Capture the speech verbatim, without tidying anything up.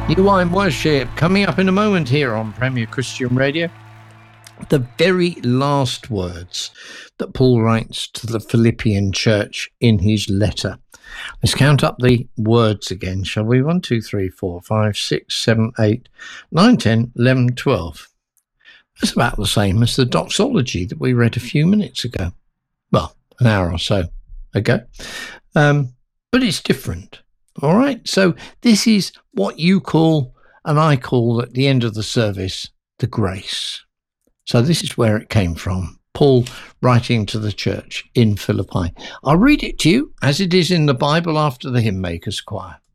New Wine Worship coming up in a moment here on Premier Christian Radio. The very last words that Paul writes to the Philippian church in his letter. Let's count up the words again, shall we? One, two, three, four, five, six, seven, eight, nine, ten, eleven, twelve. That's about the same as the doxology that we read a few minutes ago. Well, an hour or so ago. Um, but it's different. All right. So this is what you call and I call at the end of the service, the grace. So this is where it came from. Paul writing to the church in Philippi. I'll read it to you as it is in the Bible after the hymn maker's choir.